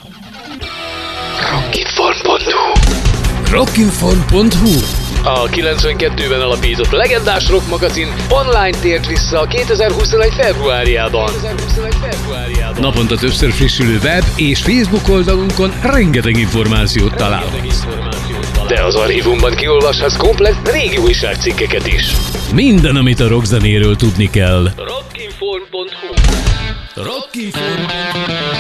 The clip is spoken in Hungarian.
Rockinform.hu A 92-ben alapított legendás rock magazin online tért vissza 2021. februárjában. Naponta többször frissülő web és Facebook oldalunkon rengeteg információt találhatsz. De az archívumban kiolvashatsz komplett régi újságcikkeket is. Minden, amit a rockzenéről tudni kell. Rockinform.hu Rockinform.hu